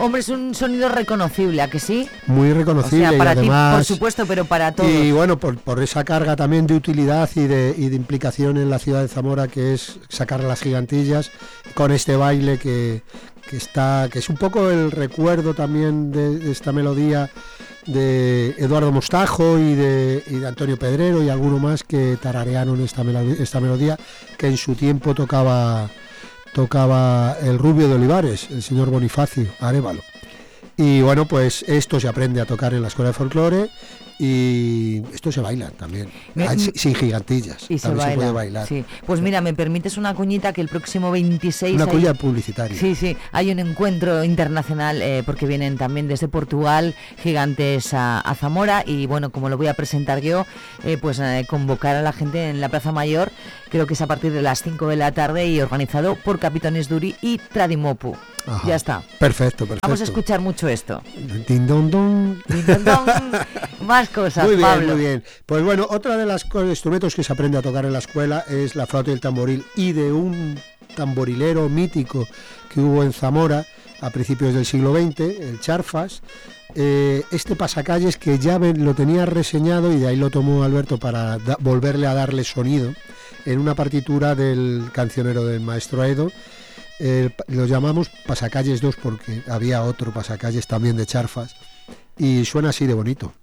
Hombre, es un sonido reconocible, ¿a que sí? Muy reconocible. O sea, para y además, ti, por supuesto, pero para todos. Y bueno, por esa carga también de utilidad y de implicación en la ciudad de Zamora, que es sacar las gigantillas, con este baile que es un poco el recuerdo también de esta melodía de Eduardo Mostajo y de Antonio Pedrero y alguno más que tararearon esta melodía que en su tiempo tocaba el Rubio de Olivares, el señor Bonifacio Arévalo. Y bueno, pues esto se aprende a tocar en la escuela de folclore y esto se baila también, sin gigantillas, y también se puede bailar. Sí. Pues mira, me permites una cuñita que el próximo 26... Una cuña publicitaria. Sí, hay un encuentro internacional porque vienen también desde Portugal gigantes a Zamora y bueno, como lo voy a presentar yo, convocar a la gente en la Plaza Mayor, creo que es a partir de las 5 de la tarde y organizado por Capitanes Duri y Tradimopu. Ajá. Ya está. Perfecto. Vamos a escuchar mucho esto. Din don don. Din don don. Más cosas, muy bien, Pablo. Muy bien. Pues bueno, otra de los instrumentos que se aprende a tocar en la escuela es la flauta y el tamboril, y de un tamborilero mítico que hubo en Zamora a principios del siglo XX, el Charfas. Este pasacalles que ya lo tenía reseñado y de ahí lo tomó Alberto para volverle a darle sonido en una partitura del cancionero del maestro Aedo. Lo llamamos Pasacalles 2 porque había otro Pasacalles también de Charfas y suena así de bonito.